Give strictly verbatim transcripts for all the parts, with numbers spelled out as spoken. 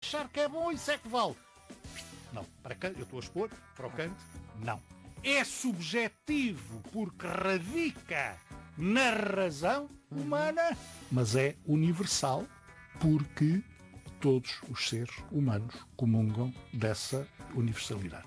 achar que é bom, isso é que vale. Não, para Kant, eu estou a expor, para o Kant, não. É subjetivo porque radica na razão humana, mas é universal porque todos os seres humanos comungam dessa universalidade.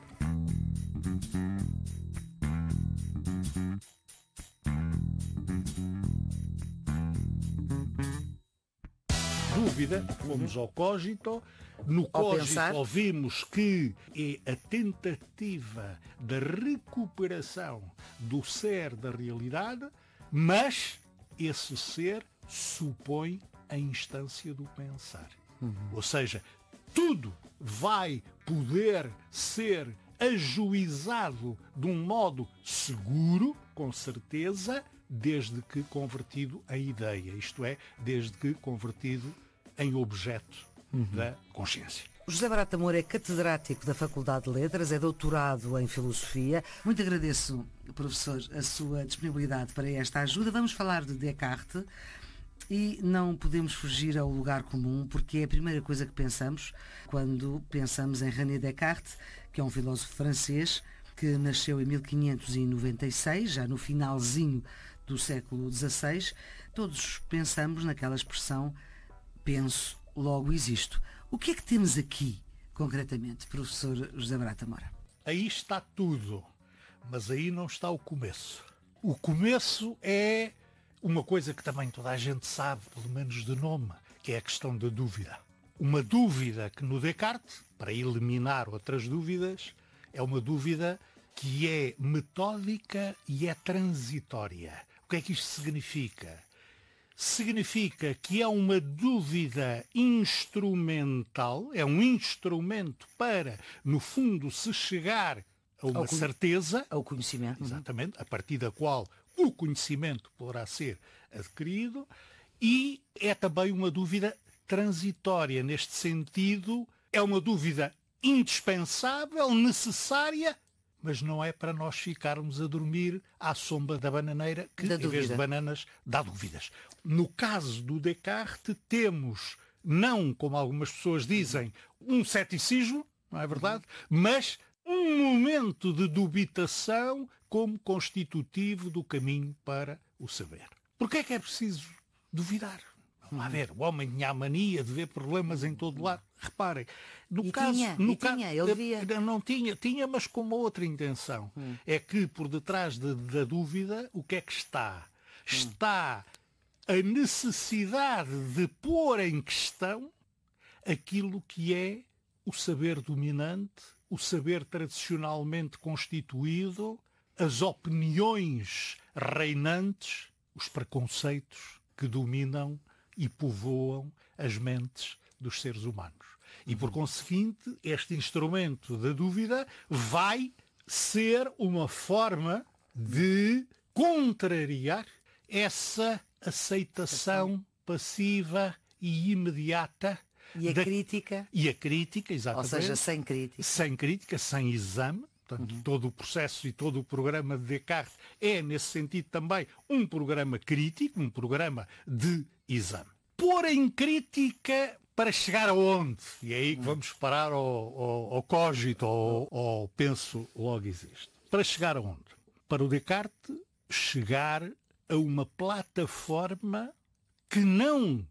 Dúvida, fomos ao cogito. No cogito ouvimos que é a tentativa da recuperação do ser da realidade, mas esse ser supõe a instância do pensar. Uhum. Ou seja, tudo vai poder ser ajuizado de um modo seguro, com certeza, desde que convertido em ideia, isto é, desde que convertido em objeto uhum. da consciência. José Barata Moura é catedrático da Faculdade de Letras, é doutorado em Filosofia. Muito agradeço, professor, a sua disponibilidade para esta ajuda. Vamos falar de Descartes e não podemos fugir ao lugar comum, porque é a primeira coisa que pensamos quando pensamos em René Descartes, que é um filósofo francês que nasceu em mil quinhentos e noventa e seis, já no finalzinho do século dezasseis. Todos pensamos naquela expressão penso, logo existo. O que é que temos aqui, concretamente, professor José Barata Moura? Aí está tudo, mas aí não está o começo. O começo é uma coisa que também toda a gente sabe, pelo menos de nome, que é a questão da dúvida. Uma dúvida que no Descartes, para eliminar outras dúvidas, é uma dúvida que é metódica e é transitória. O que é que isto significa? Significa que é uma dúvida instrumental, é um instrumento para, no fundo, se chegar a uma ao certeza. Ao conhecimento. Exatamente, a partir da qual o conhecimento poderá ser adquirido, e é também uma dúvida transitória. Neste sentido, é uma dúvida indispensável, necessária, mas não é para nós ficarmos a dormir à sombra da bananeira, que da em dúvida. vez de bananas dá dúvidas. No caso do Descartes, temos, não como algumas pessoas dizem, um ceticismo, não é verdade? Mas um momento de dubitação como constitutivo do caminho para o saber. Porquê é que é preciso duvidar? Vamos lá ver, o homem tinha a mania de ver problemas em todo lado. Reparem, no e caso... Tinha, no e ca... tinha, ele via. Não tinha, tinha, mas com uma outra intenção. Hum. É que por detrás de, da dúvida, o que é que está? Hum. Está a necessidade de pôr em questão aquilo que é o saber dominante, o saber tradicionalmente constituído, as opiniões reinantes, os preconceitos que dominam e povoam as mentes dos seres humanos. E, por conseguinte, este instrumento da dúvida vai ser uma forma de contrariar essa aceitação passiva e imediata. E a da... crítica. E a crítica, exatamente. Ou seja, sem crítica. Sem crítica, sem exame. Portanto, uhum. todo o processo e todo o programa de Descartes é, nesse sentido, também um programa crítico, um programa de exame. Pôr em crítica para chegar aonde? E é aí que vamos parar ao, ao, ao cogito, ao, ao penso logo existe. Para chegar aonde? Para o Descartes chegar a uma plataforma que não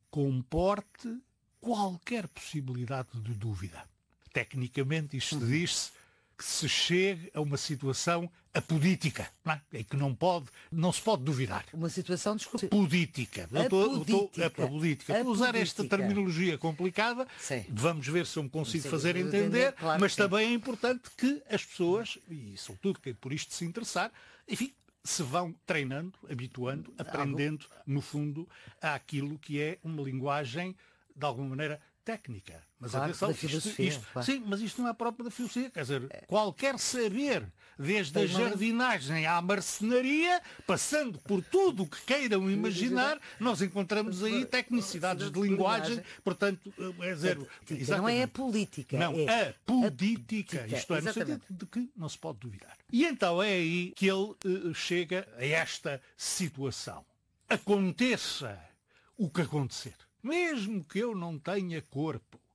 comporte qualquer possibilidade de dúvida. Tecnicamente isto uhum. diz-se que se chegue a uma situação apodítica, não é? Em que não pode, não se pode duvidar. Uma situação, desculpe. Podítica. Eu estou, estou, a política. Estou a usar esta Apodítica. terminologia complicada. Sim. Vamos ver se eu me consigo Sim, fazer entender, entender, claro mas que também é importante que as pessoas, e sobretudo quem por isto se interessar, enfim, se vão treinando, habituando, aprendendo, no fundo, àquilo que é uma linguagem, de alguma maneira, técnica. Mas claro, atenção, da filosofia, isto, isto, claro. Sim, mas isto não é próprio da filosofia. Quer dizer, qualquer saber, desde a jardinagem à marcenaria, passando por tudo o que queiram imaginar, nós encontramos aí tecnicidades de linguagem, portanto, é dizer, não é a política. Não, é a política. Isto é, no sentido de que não se pode duvidar. E então é aí que ele uh, chega a esta situação. Aconteça o que acontecer. Mesmo que eu não tenha corpo,